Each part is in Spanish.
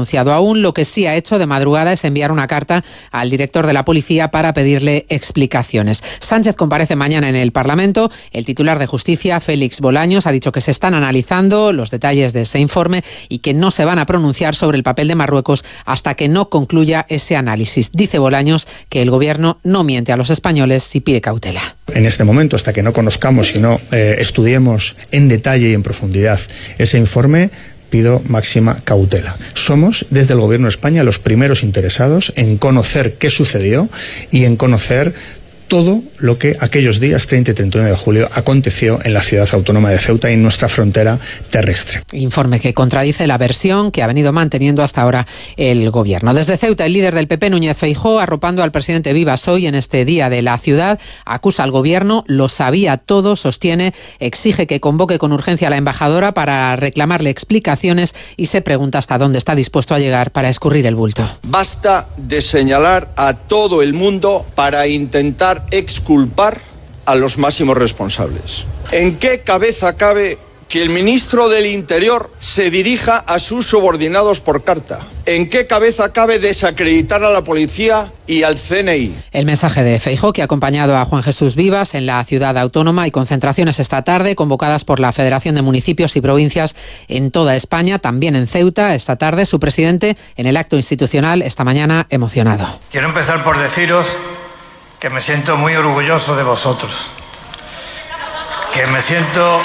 pronunciado aún. Lo que sí ha hecho de madrugada es enviar una carta al director de la policía para pedirle explicaciones. Sánchez comparece mañana en el Parlamento. El titular de Justicia, Félix Bolaños, ha dicho que se están analizando los detalles de ese informe y que no se van a pronunciar sobre el papel de Marruecos hasta que no concluya ese análisis. Dice Bolaños que el Gobierno no miente a los españoles si pide cautela. En este momento, hasta que no conozcamos y no estudiemos en detalle y en profundidad ese informe, pido máxima cautela. Somos, desde el Gobierno de España, los primeros interesados en conocer qué sucedió y en conocer todo lo que aquellos días 30 y 31 de julio aconteció en la ciudad autónoma de Ceuta y en nuestra frontera terrestre. Informe que contradice la versión que ha venido manteniendo hasta ahora el Gobierno. Desde Ceuta, el líder del PP, Núñez Feijóo, arropando al presidente Vivas hoy en este día de la ciudad, acusa al Gobierno, lo sabía todo, sostiene, exige que convoque con urgencia a la embajadora para reclamarle explicaciones y se pregunta hasta dónde está dispuesto a llegar para escurrir el bulto. Basta de señalar a todo el mundo para intentar exculpar a los máximos responsables. ¿En qué cabeza cabe que el ministro del Interior se dirija a sus subordinados por carta? ¿En qué cabeza cabe desacreditar a la policía y al CNI? El mensaje de Feijóo, que ha acompañado a Juan Jesús Vivas en la ciudad autónoma, y concentraciones esta tarde convocadas por la Federación de Municipios y Provincias en toda España, también en Ceuta esta tarde. Su presidente en el acto institucional esta mañana emocionado. Quiero empezar por deciros que me siento muy orgulloso de vosotros, que me siento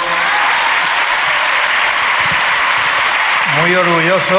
muy orgulloso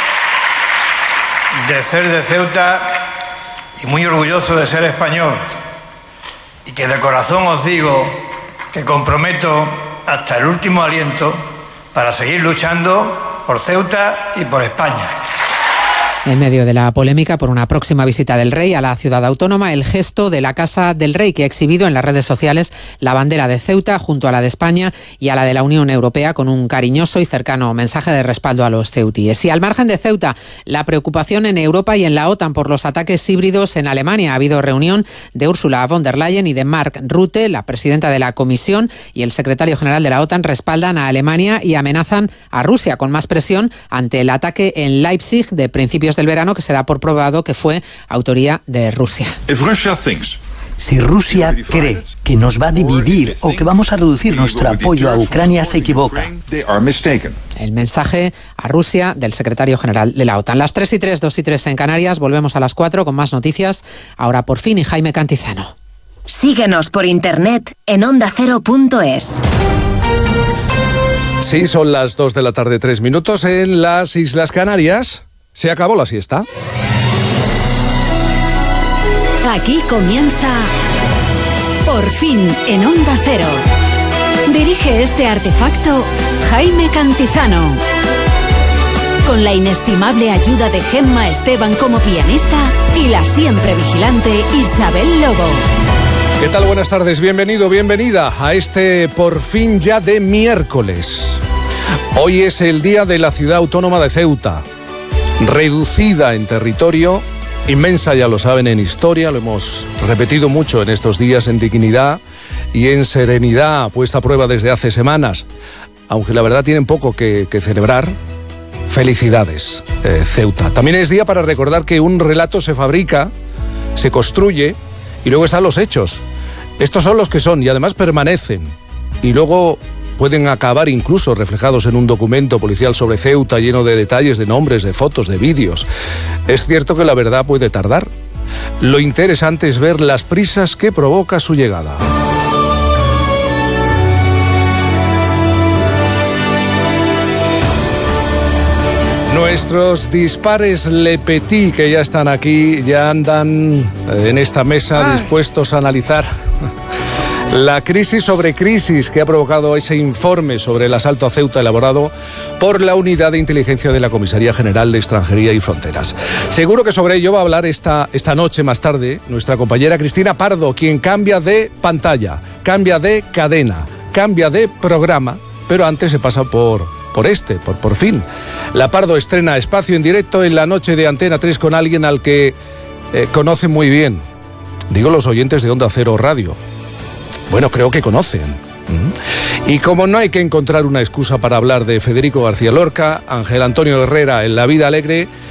de ser de Ceuta y muy orgulloso de ser español, y que de corazón os digo que comprometo hasta el último aliento para seguir luchando por Ceuta y por España. En medio de la polémica por una próxima visita del rey a la ciudad autónoma, el gesto de la Casa del Rey, que ha exhibido en las redes sociales la bandera de Ceuta junto a la de España y a la de la Unión Europea, con un cariñoso y cercano mensaje de respaldo a los ceutíes. Y al margen de Ceuta, la preocupación en Europa y en la OTAN por los ataques híbridos en Alemania. Ha habido reunión de Ursula von der Leyen y de Mark Rutte, la presidenta de la Comisión y el secretario general de la OTAN, respaldan a Alemania y amenazan a Rusia con más presión ante el ataque en Leipzig de principios del verano, que se da por probado que fue autoría de Rusia. Si Rusia cree que nos va a dividir o que vamos a reducir nuestro apoyo a Ucrania, se equivoca. El mensaje a Rusia del secretario general de la OTAN. Las 3:03, 2:03 en Canarias. Volvemos a las 4 con más noticias. Ahora por fin y Jaime Cantizano. Síguenos por internet en ondacero.es. Sí, son las 2 de la tarde, 3 minutos en las Islas Canarias. Se acabó la siesta. Aquí comienza Por fin en Onda Cero. Dirige este artefacto Jaime Cantizano. Con la inestimable ayuda de Gemma Esteban como pianista y la siempre vigilante Isabel Lobo. ¿Qué tal? Buenas tardes, bienvenido, bienvenida a este Por fin ya de miércoles. Hoy es el día de la ciudad autónoma de Ceuta. Reducida en territorio, inmensa, ya lo saben, en historia, lo hemos repetido mucho en estos días, en dignidad y en serenidad, puesta a prueba desde hace semanas. Aunque la verdad tienen poco que celebrar. Felicidades, Ceuta. También es día para recordar que un relato se fabrica, se construye y luego están los hechos. Estos son los que son y además permanecen. Y luego pueden acabar incluso reflejados en un documento policial sobre Ceuta lleno de detalles, de nombres, de fotos, de vídeos. Es cierto que la verdad puede tardar. Lo interesante es ver las prisas que provoca su llegada. Nuestros dispares Le Petit, que ya están aquí, ya andan en esta mesa dispuestos a analizar la crisis sobre crisis que ha provocado ese informe sobre el asalto a Ceuta elaborado por la Unidad de Inteligencia de la Comisaría General de Extranjería y Fronteras. Seguro que sobre ello va a hablar esta noche más tarde nuestra compañera Cristina Pardo, quien cambia de pantalla, cambia de cadena, cambia de programa, pero antes se pasa por fin. La Pardo estrena espacio en directo en la noche de Antena 3 con alguien al que conocen muy bien. Digo los oyentes de Onda Cero Radio. Bueno, creo que conocen. Y como no hay que encontrar una excusa para hablar de Federico García Lorca, Ángel Antonio Herrera en La Vida Alegre